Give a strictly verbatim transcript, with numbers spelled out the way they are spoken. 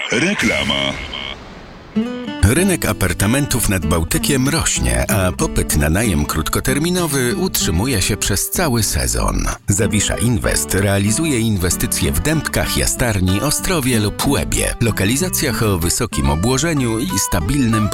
Reklama. Rynek apartamentów nad Bałtykiem rośnie, a popyt na najem krótkoterminowy utrzymuje się przez cały sezon. Zawisza Inwest realizuje inwestycje w Dębkach, Jastarni, Ostrowie lub Łebie, lokalizacjach o wysokim obłożeniu i stabilnym